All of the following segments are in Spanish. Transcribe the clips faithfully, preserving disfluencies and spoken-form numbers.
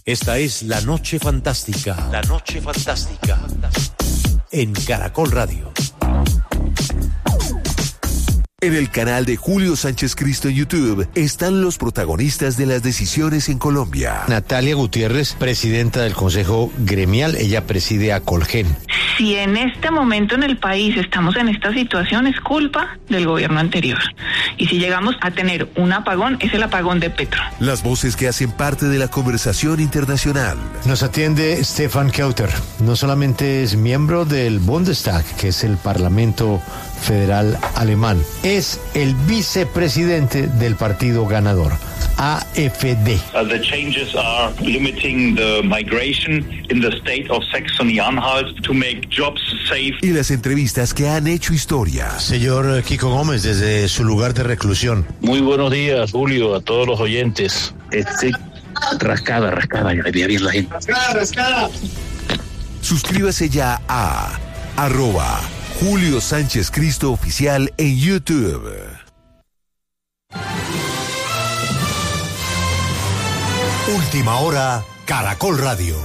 Esta es La Noche Fantástica. La Noche Fantástica. En Caracol Radio. En el canal de Julio Sánchez Cristo en YouTube están los protagonistas de las decisiones en Colombia. Natalia Gutiérrez, presidenta del Consejo Gremial, ella preside a Colgen. Si en este momento en el país estamos en esta situación, es culpa del gobierno anterior. Y si llegamos a tener un apagón, es el apagón de Petro. Las voces que hacen parte de la conversación internacional. Nos atiende Stefan Kauter. No solamente es miembro del Bundestag, que es el Parlamento Federal Alemán, es el vicepresidente del partido ganador, A F D. Uh, the changes are limiting the migration in the state of Saxony-Anhalt to make jobs safe. Y las entrevistas que han hecho historia. Señor Kiko Gómez, desde su lugar de reclusión. Muy buenos días, Julio, a todos los oyentes. Este, rascada, rascada, ya había bien la gente. Rascada, rascada. Suscríbase ya a arroba Julio Sánchez Cristo Oficial en YouTube. Última hora, Caracol Radio.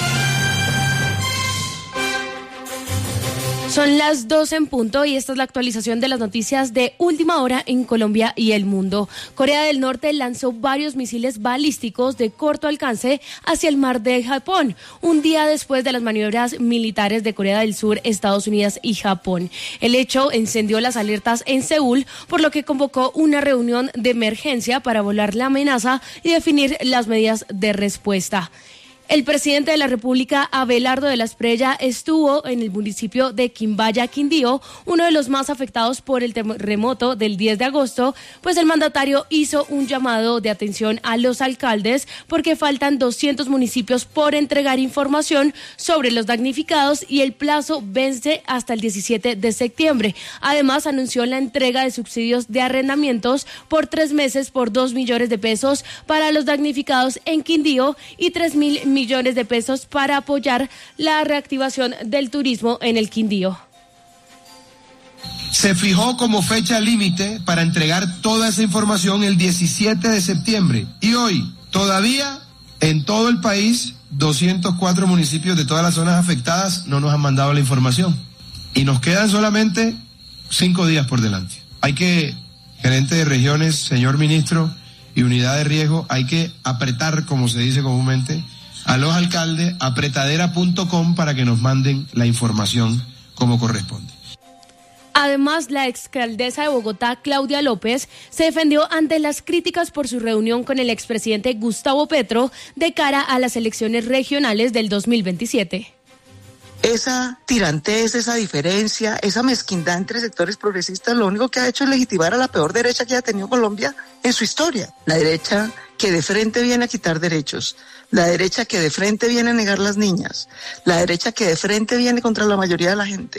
Son las doce en punto y esta es la actualización de las noticias de última hora en Colombia y el mundo. Corea del Norte lanzó varios misiles balísticos de corto alcance hacia el mar de Japón, un día después de las maniobras militares de Corea del Sur, Estados Unidos y Japón. El hecho encendió las alertas en Seúl, por lo que convocó una reunión de emergencia para evaluar la amenaza y definir las medidas de respuesta. El presidente de la República, Abelardo de la Espriella, estuvo en el municipio de Quimbaya, Quindío, uno de los más afectados por el terremoto del diez de agosto, pues el mandatario hizo un llamado de atención a los alcaldes porque faltan doscientos municipios por entregar información sobre los damnificados y el plazo vence hasta el diecisiete de septiembre. Además, anunció la entrega de subsidios de arrendamientos por tres meses por dos millones de pesos para los damnificados en Quindío y tres mil millones de pesos para apoyar la reactivación del turismo en el Quindío. Se fijó como fecha límite para entregar toda esa información el diecisiete de septiembre y hoy todavía en todo el país doscientos cuatro municipios de todas las zonas afectadas no nos han mandado la información y nos quedan solamente cinco días por delante. Hay que, gerente de regiones, señor ministro, y unidad de riesgo, hay que apretar, como se dice comúnmente, a los alcaldes, apretadera punto com, para que nos manden la información como corresponde. Además, la exalcaldesa de Bogotá, Claudia López, se defendió ante las críticas por su reunión con el expresidente Gustavo Petro de cara a las elecciones regionales del dos mil veintisiete. Esa tirantez, esa diferencia, esa mezquindad entre sectores progresistas, lo único que ha hecho es legitimar a la peor derecha que ha tenido Colombia en su historia. La derecha que de frente viene a quitar derechos, la derecha que de frente viene a negar las niñas, la derecha que de frente viene contra la mayoría de la gente.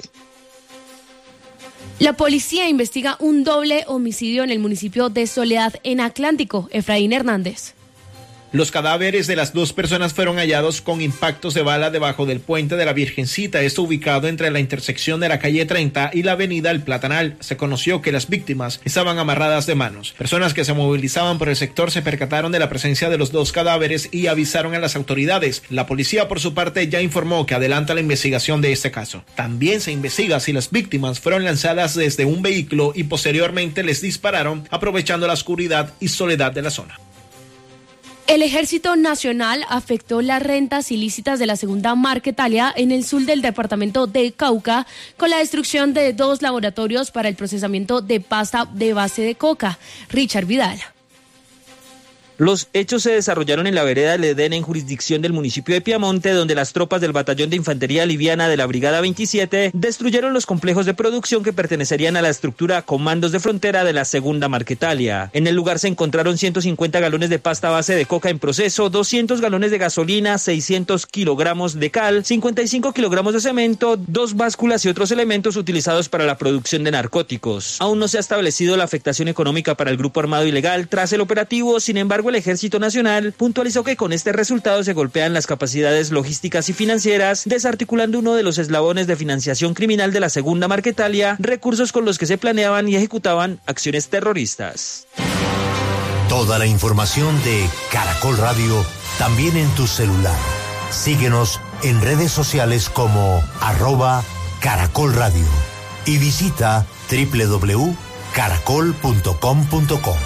La policía investiga un doble homicidio en el municipio de Soledad, en Atlántico. Efraín Hernández. Los cadáveres de las dos personas fueron hallados con impactos de bala debajo del puente de la Virgencita, esto ubicado entre la intersección de la calle treinta y la avenida El Platanal. Se conoció que las víctimas estaban amarradas de manos. Personas que se movilizaban por el sector se percataron de la presencia de los dos cadáveres y avisaron a las autoridades. La policía, por su parte, ya informó que adelanta la investigación de este caso. También se investiga si las víctimas fueron lanzadas desde un vehículo y posteriormente les dispararon, aprovechando la oscuridad y soledad de la zona. El Ejército Nacional afectó las rentas ilícitas de la segunda Marquetalia en el sur del departamento de Cauca con la destrucción de dos laboratorios para el procesamiento de pasta de base de coca. Richard Vidal. Los hechos se desarrollaron en la vereda del Edén, en jurisdicción del municipio de Piamonte, donde las tropas del Batallón de Infantería Liviana de la Brigada veintisiete destruyeron los complejos de producción que pertenecerían a la estructura Comandos de Frontera de la segunda Marquetalia. En el lugar se encontraron ciento cincuenta galones de pasta base de coca en proceso, doscientos galones de gasolina, seiscientos kilogramos de cal, cincuenta y cinco kilogramos de cemento, dos básculas y otros elementos utilizados para la producción de narcóticos. Aún no se ha establecido la afectación económica para el grupo armado ilegal tras el operativo. Sin embargo, el Ejército Nacional puntualizó que con este resultado se golpean las capacidades logísticas y financieras, desarticulando uno de los eslabones de financiación criminal de la segunda Marquetalia, recursos con los que se planeaban y ejecutaban acciones terroristas. Toda la información de Caracol Radio también en tu celular. Síguenos en redes sociales como arroba Caracol Radio y visita doble u doble u doble u punto caracol punto com punto co.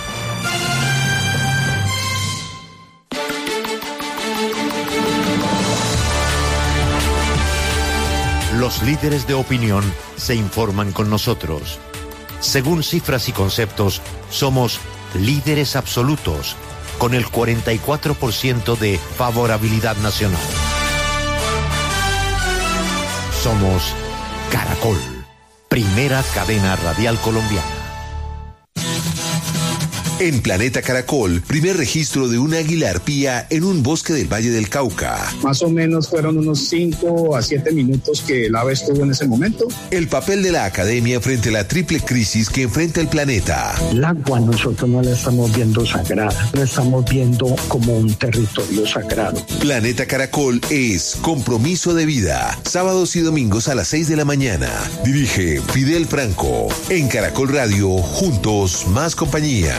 Los líderes de opinión se informan con nosotros. Según cifras y conceptos, somos líderes absolutos, con el cuarenta y cuatro por ciento de favorabilidad nacional. Somos Caracol, primera cadena radial colombiana. En Planeta Caracol, primer registro de un águila arpía en un bosque del Valle del Cauca. Más o menos fueron unos cinco a siete minutos que el ave estuvo en ese momento. El papel de la academia frente a la triple crisis que enfrenta el planeta. El agua nosotros no la estamos viendo sagrada, la estamos viendo como un territorio sagrado. Planeta Caracol es compromiso de vida. Sábados y domingos a las seis de la mañana. Dirige Fidel Franco. En Caracol Radio, juntos, más compañía.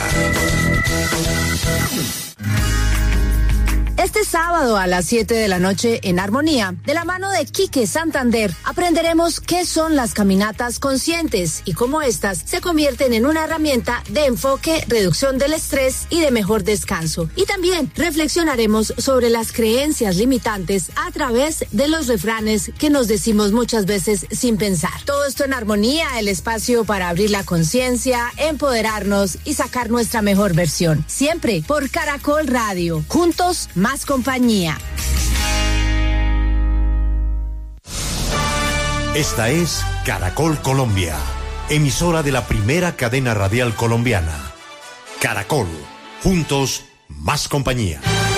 Este sábado a las siete de la noche en Armonía, de la mano de Quique Santander, aprenderemos qué son las caminatas conscientes y cómo estas se convierten en una herramienta de enfoque, reducción del estrés y de mejor descanso. Y también reflexionaremos sobre las creencias limitantes a través de los refranes que nos decimos muchas veces sin pensar. Todo esto en Armonía, el espacio para abrir la conciencia, empoderarnos y sacar nuestra mejor versión. Siempre por Caracol Radio. Juntos, más compañía. Esta es Caracol Colombia, emisora de la primera cadena radial colombiana. Caracol, juntos, más compañía.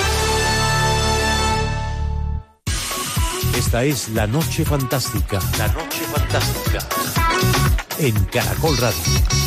Esta es La Noche Fantástica. La Noche Fantástica. En Caracol Radio.